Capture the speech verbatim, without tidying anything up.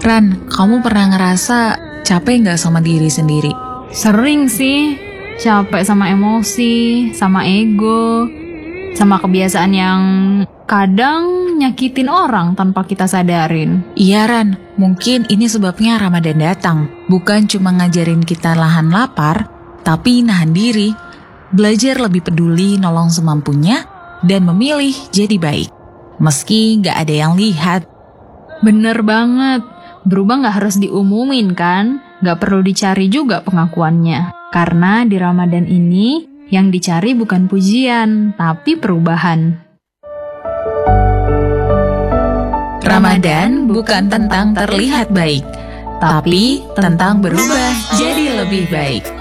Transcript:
Ran, kamu pernah ngerasa capek gak sama diri sendiri? Sering sih, capek sama emosi, sama ego, sama kebiasaan yang kadang nyakitin orang tanpa kita sadarin. Iya Ran, mungkin ini sebabnya Ramadan datang. Bukan cuma ngajarin kita nahan lapar, tapi nahan diri. Belajar lebih peduli, nolong semampunya, dan memilih jadi baik. Meski gak ada yang lihat. Bener banget. Berubah gak harus diumumin kan? Gak perlu dicari juga pengakuannya. Karena di Ramadan ini, yang dicari bukan pujian, tapi perubahan. Ramadan bukan tentang terlihat baik, tapi tentang berubah jadi lebih baik.